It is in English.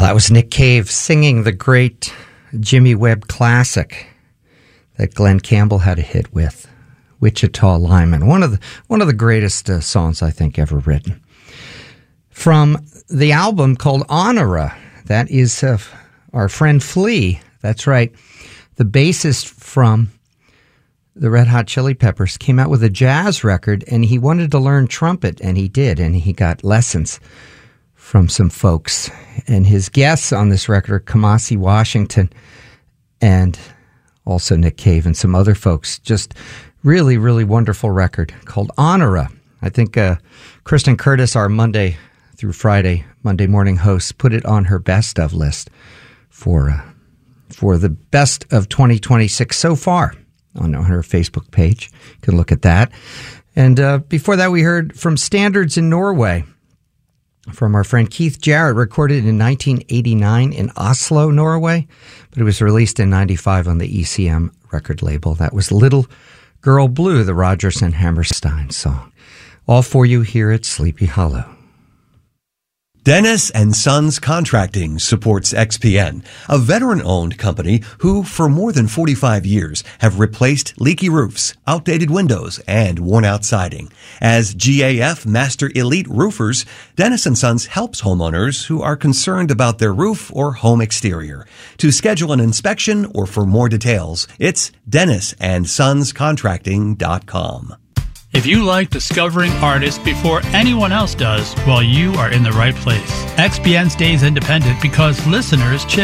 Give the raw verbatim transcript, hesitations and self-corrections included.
that was Nick Cave singing the great Jimmy Webb classic that Glenn Campbell had a hit with, Wichita Lineman. One of the one of the greatest uh, songs I think ever written. From the album called Honora, that is uh, our friend Flea. That's right. The bassist from the Red Hot Chili Peppers came out with a jazz record, and he wanted to learn trumpet, and he did, and he got lessons from some folks. And his guests on this record are Kamasi Washington and also Nick Cave and some other folks. Just really, really wonderful record called Honora. I think uh, Kristen Curtis, our Monday through Friday, Monday morning host, put it on her best of list for uh, for the best of twenty twenty-six so far on her Facebook page. You can look at that. And uh, before that, we heard from Standards in Norway from our friend Keith Jarrett, recorded in nineteen eighty-nine in Oslo, Norway, but it was released in ninety-five on the E C M record label. That was Little Girl Blue, the Rodgers and Hammerstein song. All for you here at Sleepy Hollow. Dennis and Sons Contracting supports X P N, a veteran-owned company who, for more than forty-five years, have replaced leaky roofs, outdated windows, and worn-out siding. As G A F Master Elite Roofers, Dennis and Sons helps homeowners who are concerned about their roof or home exterior. To schedule an inspection or for more details, it's dennis and sons contracting dot com. If you like discovering artists before anyone else does, well, you are in the right place. X P N stays independent because listeners